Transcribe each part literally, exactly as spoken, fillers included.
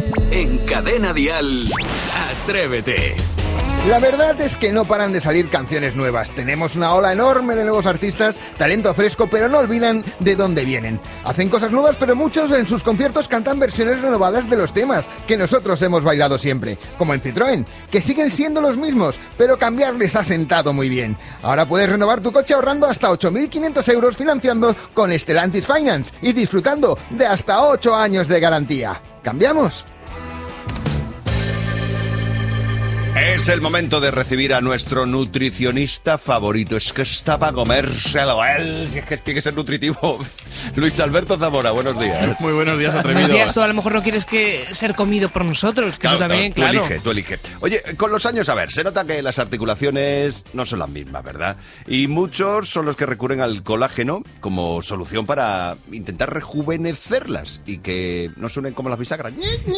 En Cadena Dial, Atrévete. La verdad es que no paran de salir canciones nuevas. Tenemos una ola enorme de nuevos artistas, talento fresco, pero no olvidan de dónde vienen. Hacen cosas nuevas, pero muchos en sus conciertos cantan versiones renovadas de los temas que nosotros hemos bailado siempre, como en Citroën, que siguen siendo los mismos, pero cambiarles ha sentado muy bien. Ahora puedes renovar tu coche ahorrando hasta ocho mil quinientos euros financiando con Stellantis Finance y disfrutando de hasta ocho años de garantía. ¿Cambiamos? Es el momento de recibir a nuestro nutricionista favorito. Es que está para comérselo él. Si es que tiene que ser nutritivo. Luis Alberto Zamora, buenos días. Muy buenos días, atrevidos. Buenos días. Tú a lo mejor no quieres que ser comido por nosotros, que Claro, eso también, claro, tú claro. elige, tú elige. Oye, con los años, a ver, se nota que las articulaciones no son las mismas, ¿verdad? Y muchos son los que recurren al colágeno como solución para intentar rejuvenecerlas y que no suenen como las bisagras.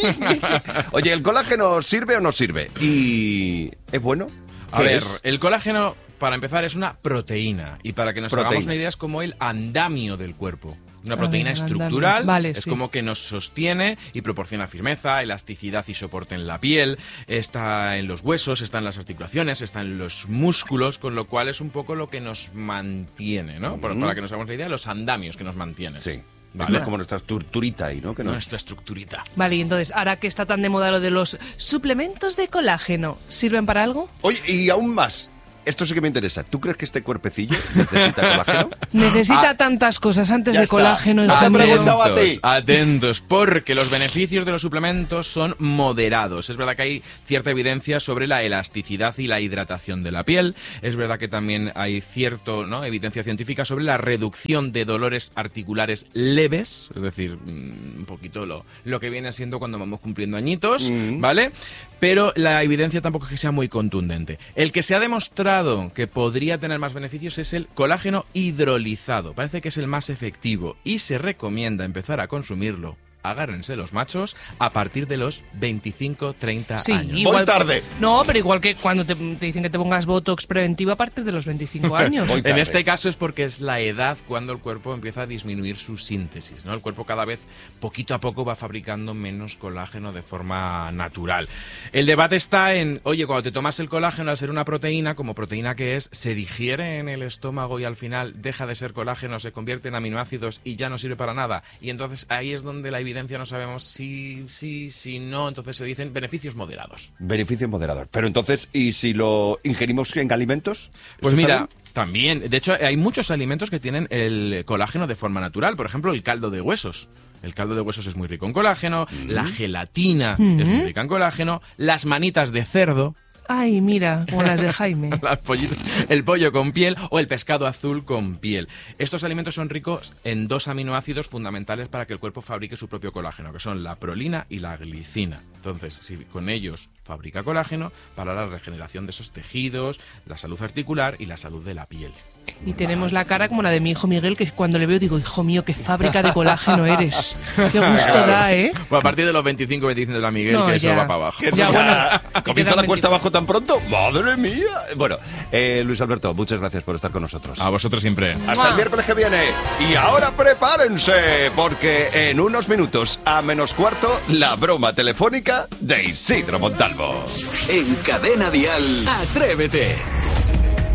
Oye, ¿el colágeno sirve o no sirve? ¿Y es bueno? A ver, es? el colágeno, para empezar, es una proteína. Y para que nos Proteína. hagamos una idea, es como el andamio del cuerpo. Una A proteína ver, el estructural, andamio. Vale, es sí. como que nos sostiene y proporciona firmeza, elasticidad y soporte en la piel, está en los huesos, está en las articulaciones, está en los músculos, con lo cual es un poco lo que nos mantiene, ¿no? Por- Mm. Para que nos hagamos la idea, los andamios que nos mantienen. Sí. Vale. Es como nuestra estructurita ahí, ¿no? Que nos... Nuestra estructurita. Vale, y entonces, ahora que está tan de moda lo de los suplementos de colágeno, ¿sirven para algo? Oye, y aún más. Esto sí que me interesa. ¿Tú crees que este cuerpecillo necesita colágeno? Necesita Ah, tantas cosas antes ya de está. colágeno. Ah, hijo te mío. preguntaba a ti. Atentos, porque los beneficios de los suplementos son moderados. Es verdad que hay cierta evidencia sobre la elasticidad y la hidratación de la piel. Es verdad que también hay cierta, ¿no?, evidencia científica sobre la reducción de dolores articulares leves, es decir, mm, un poquito lo, lo que viene siendo cuando vamos cumpliendo añitos, Mm. ¿vale? Pero la evidencia tampoco es que sea muy contundente. El que se ha demostrado que podría tener más beneficios es el colágeno hidrolizado. Parece que es el más efectivo y se recomienda empezar a consumirlo, agárrense los machos, a partir de los veinticinco treinta Sí, años. Voy tarde. No, pero igual que cuando te, te dicen que te pongas Botox preventivo a partir de los veinticinco años. Voy En tarde. este caso es porque es la edad cuando el cuerpo empieza a disminuir su síntesis, ¿no? El cuerpo cada vez, poquito a poco, va fabricando menos colágeno de forma natural. El debate está en, oye, cuando te tomas el colágeno, al ser una proteína, como proteína que es, se digiere en el estómago y al final deja de ser colágeno, se convierte en aminoácidos y ya no sirve para nada. Y entonces ahí es donde la evidencia no sabemos si sí, si no, entonces se dicen beneficios moderados. Beneficios moderados. Pero entonces, ¿y si lo ingerimos en alimentos? Pues ¿Esto está mira, bien? también, de hecho hay muchos alimentos que tienen el colágeno de forma natural, por ejemplo el caldo de huesos. El caldo de huesos es muy rico en colágeno, la gelatina es muy rica en colágeno, las manitas de cerdo, Ay, mira, como las de Jaime. las pollitas- el pollo con piel o el pescado azul con piel. Estos alimentos son ricos en dos aminoácidos fundamentales para que el cuerpo fabrique su propio colágeno, que son la prolina y la glicina. Entonces, si con ellos fabrica colágeno, para la regeneración de esos tejidos, la salud articular y la salud de la piel. Y tenemos la cara como la de mi hijo Miguel, que cuando le veo digo, hijo mío, qué fábrica de colágeno eres. Qué gusto da, ¿eh? Pues a partir de los veinticinco veinticinco de la Miguel, No, que eso ya. va para abajo. ¿Qué Ya, tal? bueno, te ¿Comienza quedan la cuesta veinticinco. abajo tan pronto? ¡Madre mía! Bueno, eh, Luis Alberto, muchas gracias por estar con nosotros. A vosotros siempre. Hasta el miércoles que viene. Y ahora prepárense, porque en unos minutos, a menos cuarto, la broma telefónica de Isidro Montalvo. En Cadena Dial, Atrévete.